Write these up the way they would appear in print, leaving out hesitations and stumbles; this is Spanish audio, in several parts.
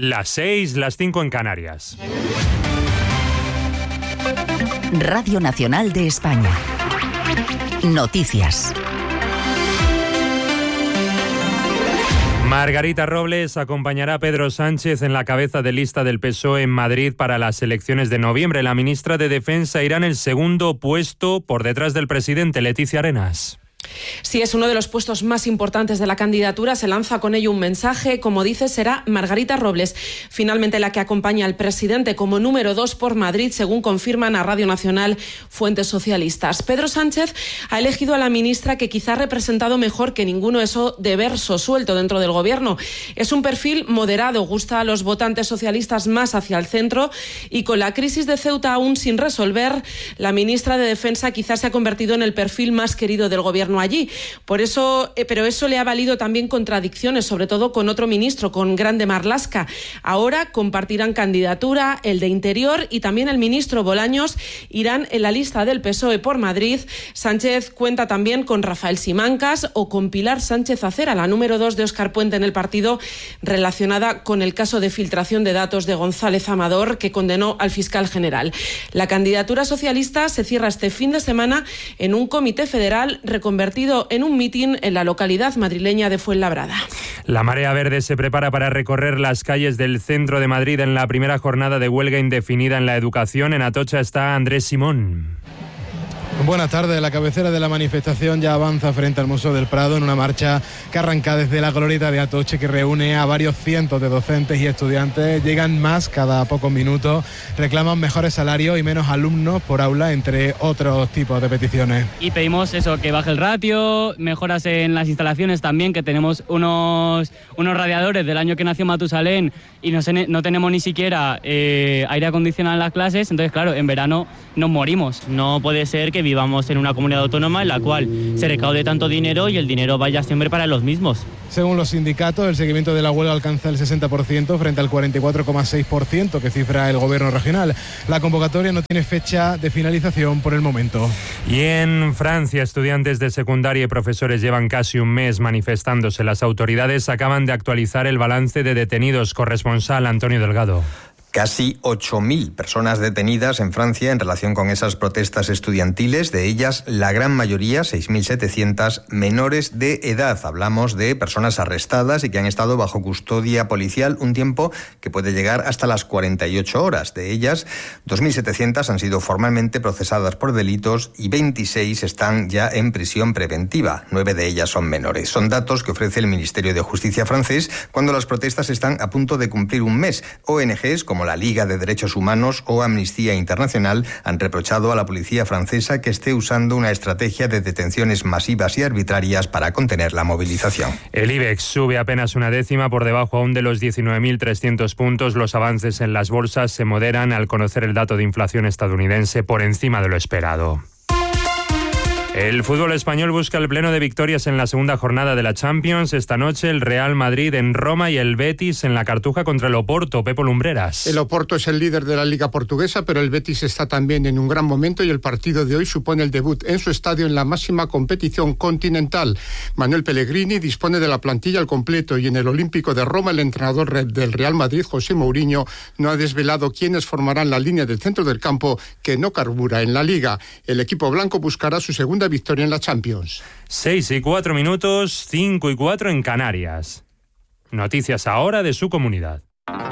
Las 6, las 5 en Canarias. Radio Nacional de España. Noticias. Margarita Robles acompañará a Pedro Sánchez en la cabeza de lista del PSOE en Madrid para las elecciones de noviembre. La ministra de Defensa irá en el segundo puesto por detrás del presidente, Leticia Arenas. Sí, es uno de los puestos más importantes de la candidatura. Se lanza con ello un mensaje. Como dice, será Margarita Robles finalmente la que acompaña al presidente como número 2 por Madrid, según confirman a Radio Nacional fuentes socialistas. Pedro Sánchez ha elegido a la ministra que quizá ha representado mejor que ninguno eso de verso suelto dentro del gobierno. Es un perfil moderado, gusta a los votantes socialistas más hacia el centro, y con la crisis de Ceuta aún sin resolver, la ministra de Defensa quizá se ha convertido en el perfil más querido del gobierno allí. Pero eso le ha valido también contradicciones, sobre todo con otro ministro, con Grande Marlaska. Ahora compartirán candidatura, el de Interior y también el ministro Bolaños irán en la lista del PSOE por Madrid. Sánchez cuenta también con Rafael Simancas o con Pilar Sánchez Acera, la número 2 de Óscar Puente en el partido, relacionada con el caso de filtración de datos de González Amador, que condenó al fiscal general. La candidatura socialista se cierra este fin de semana en un comité federal reconvertido en un mitin en la localidad madrileña de Fuenlabrada. La Marea Verde se prepara para recorrer las calles del centro de Madrid en la primera jornada de huelga indefinida en la educación. En Atocha está Andrés Simón. Buenas tardes. La cabecera de la manifestación ya avanza frente al Museo del Prado en una marcha que arranca desde la glorieta de Atocha, que reúne a varios cientos de docentes y estudiantes. Llegan más cada pocos minutos, reclaman mejores salarios y menos alumnos por aula, entre otros tipos de peticiones. Y pedimos eso, que baje el ratio, mejoras en las instalaciones también, que tenemos unos radiadores del año que nació Matusalén y no tenemos ni siquiera aire acondicionado en las clases. Entonces, claro, en verano nos morimos. No puede ser que vivamos en una comunidad autónoma en la cual se recaude tanto dinero y el dinero vaya siempre para los mismos. Según los sindicatos, el seguimiento de la huelga alcanza el 60% frente al 44,6% que cifra el gobierno regional. La convocatoria no tiene fecha de finalización por el momento. Y en Francia, estudiantes de secundaria y profesores llevan casi un mes manifestándose. Las autoridades acaban de actualizar el balance de detenidos. Corresponsal Antonio Delgado. Casi 8.000 personas detenidas en Francia en relación con esas protestas estudiantiles, de ellas la gran mayoría, 6.700, menores de edad. Hablamos de personas arrestadas y que han estado bajo custodia policial un tiempo que puede llegar hasta las 48 horas. De ellas, 2.700 han sido formalmente procesadas por delitos y 26 están ya en prisión preventiva. 9 de ellas son menores. Son datos que ofrece el Ministerio de Justicia francés cuando las protestas están a punto de cumplir un mes. ONGs como la Liga de Derechos Humanos o Amnistía Internacional han reprochado a la policía francesa que esté usando una estrategia de detenciones masivas y arbitrarias para contener la movilización. El IBEX sube apenas una décima, por debajo aún de los 19.300 puntos. Los avances en las bolsas se moderan al conocer el dato de inflación estadounidense por encima de lo esperado. El fútbol español busca el pleno de victorias en la segunda jornada de la Champions. Esta noche el Real Madrid en Roma y el Betis en la Cartuja contra el Oporto. Pepo Lumbreras. El Oporto es el líder de la Liga Portuguesa, pero el Betis está también en un gran momento y el partido de hoy supone el debut en su estadio en la máxima competición continental. Manuel Pellegrini dispone de la plantilla al completo y en el Olímpico de Roma el entrenador del Real Madrid, José Mourinho, no ha desvelado quiénes formarán la línea del centro del campo que no carbura en la Liga. El equipo blanco buscará su segunda victoria en la Champions. 6:04, 5:04 en Canarias. Noticias ahora de su comunidad.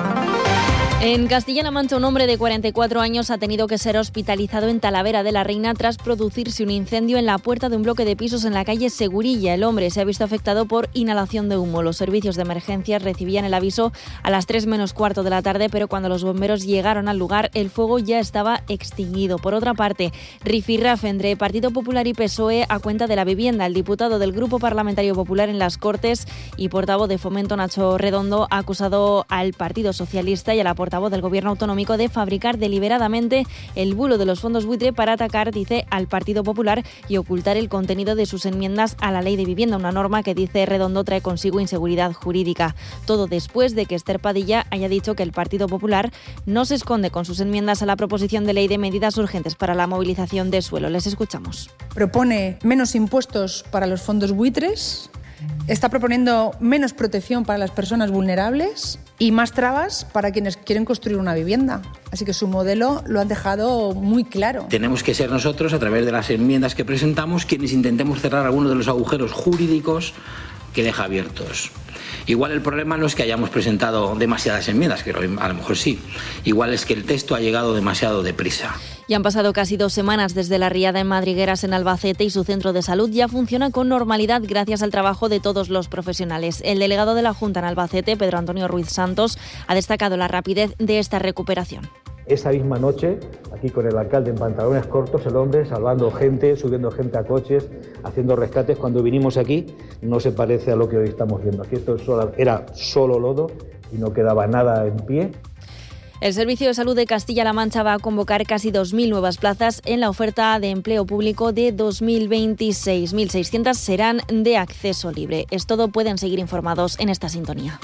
En Castilla-La Mancha, un hombre de 44 años ha tenido que ser hospitalizado en Talavera de la Reina tras producirse un incendio en la puerta de un bloque de pisos en la calle Segurilla. El hombre se ha visto afectado por inhalación de humo. Los servicios de emergencias recibían el aviso a las 3 menos cuarto de la tarde, pero cuando los bomberos llegaron al lugar, el fuego ya estaba extinguido. Por otra parte, rifirrafe entre Partido Popular y PSOE a cuenta de la vivienda. El diputado del Grupo Parlamentario Popular en las Cortes y portavoz de Fomento, Nacho Redondo, ha acusado al Partido Socialista y a la portavoz del Gobierno autonómico de fabricar deliberadamente el bulo de los fondos buitre para atacar, dice, al Partido Popular y ocultar el contenido de sus enmiendas a la Ley de Vivienda, una norma que, dice Redondo, trae consigo inseguridad jurídica. Todo después de que Esther Padilla haya dicho que el Partido Popular no se esconde con sus enmiendas a la proposición de ley de medidas urgentes para la movilización de suelo. Les escuchamos. Propone menos impuestos para los fondos buitres está proponiendo menos protección para las personas vulnerables y más trabas para quienes quieren construir una vivienda. Así que su modelo lo han dejado muy claro. Tenemos que ser nosotros, a través de las enmiendas que presentamos, quienes intentemos cerrar algunos de los agujeros jurídicos que deja abiertos. Igual el problema no es que hayamos presentado demasiadas enmiendas, que a lo mejor sí. Igual es que el texto ha llegado demasiado deprisa. Y han pasado casi 2 semanas desde la riada en Madrigueras, en Albacete, y su centro de salud ya funciona con normalidad gracias al trabajo de todos los profesionales. El delegado de la Junta en Albacete, Pedro Antonio Ruiz Santos, ha destacado la rapidez de esta recuperación. Esa misma noche, aquí con el alcalde en pantalones cortos, el hombre salvando gente, subiendo gente a coches, haciendo rescates. Cuando vinimos aquí no se parece a lo que hoy estamos viendo. Aquí esto era solo lodo y no quedaba nada en pie. El Servicio de Salud de Castilla-La Mancha va a convocar casi 2.000 nuevas plazas en la oferta de empleo público de 2026. 1.600 serán de acceso libre. Es todo, pueden seguir informados en esta sintonía.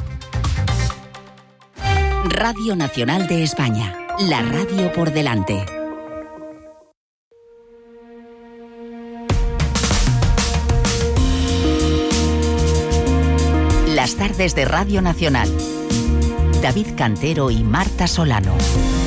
Radio Nacional de España, la radio por delante. Las tardes de Radio Nacional. David Cantero y Marta Solano.